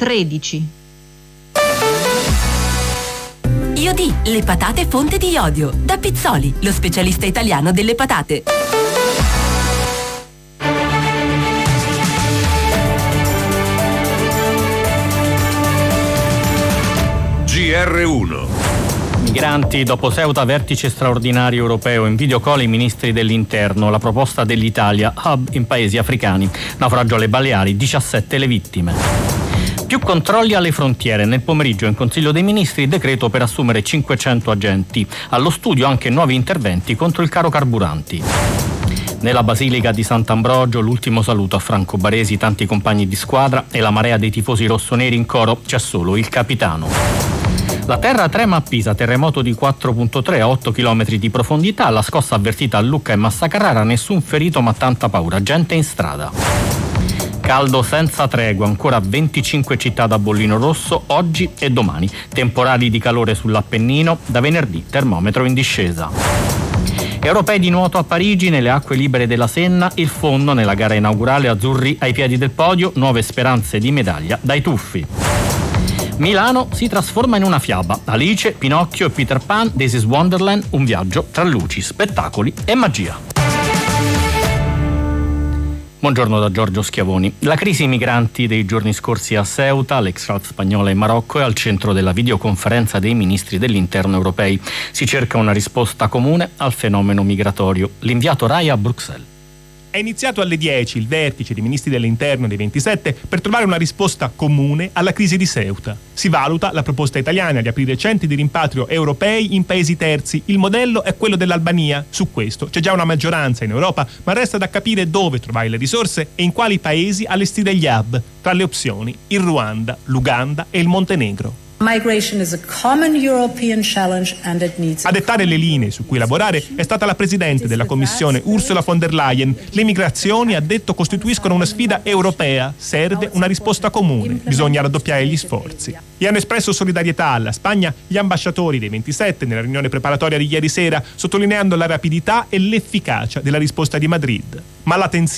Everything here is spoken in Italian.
13. Iodì, le patate fonte di iodio. Da Pizzoli, lo specialista italiano delle patate. GR1. Migranti, dopo Ceuta, vertice straordinario europeo, in video call i ministri dell'interno, la proposta dell'Italia, hub in paesi africani, naufragio alle Baleari, 17 le vittime. Più controlli alle frontiere, nel pomeriggio in Consiglio dei Ministri decreto per assumere 500 agenti, allo studio anche nuovi interventi contro il caro carburanti. Nella Basilica di Sant'Ambrogio l'ultimo saluto a Franco Baresi, tanti compagni di squadra e la marea dei tifosi rossoneri in coro, c'è solo il capitano. La terra trema a Pisa, terremoto di 4.3 a 8 km di profondità, la scossa avvertita a Lucca e Massa Carrara, nessun ferito ma tanta paura, gente in strada. Caldo senza tregua, ancora 25 città da bollino rosso oggi e domani, temporali di calore sull'Appennino, da venerdì termometro in discesa. Europei di nuoto a Parigi, nelle acque libere della Senna, il fondo nella gara inaugurale, azzurri ai piedi del podio, nuove speranze di medaglia dai tuffi. Milano si trasforma in una fiaba. Alice, Pinocchio e Peter Pan, This is Wonderland, un viaggio tra luci, spettacoli e magia. Buongiorno da Giorgio Schiavoni. La crisi migranti dei giorni scorsi a Ceuta, l'ex spagnola in Marocco, è al centro della videoconferenza dei ministri dell'interno europei. Si cerca una risposta comune al fenomeno migratorio. L'inviato Rai a Bruxelles. È iniziato alle 10 il vertice dei ministri dell'interno dei 27 per trovare una risposta comune alla crisi di Ceuta. Si valuta la proposta italiana di aprire centri di rimpatrio europei in paesi terzi. Il modello è quello dell'Albania. Su questo c'è già una maggioranza in Europa, ma resta da capire dove trovare le risorse e in quali paesi allestire gli hub. Tra le opzioni il Ruanda, l'Uganda e il Montenegro. Migration is a common European challenge and it needs. A dettare le linee su cui lavorare è stata la Presidente della Commissione Ursula von der Leyen. Le migrazioni, ha detto, costituiscono una sfida europea. Serve una risposta comune. Bisogna raddoppiare gli sforzi. E hanno espresso solidarietà alla Spagna gli ambasciatori dei 27 nella riunione preparatoria di ieri sera, sottolineando la rapidità e l'efficacia della risposta di Madrid. Ma la tensione